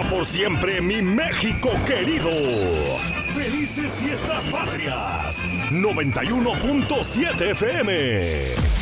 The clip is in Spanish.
por siempre, mi México querido. ¡Felices Fiestas Patrias! 91.7 FM.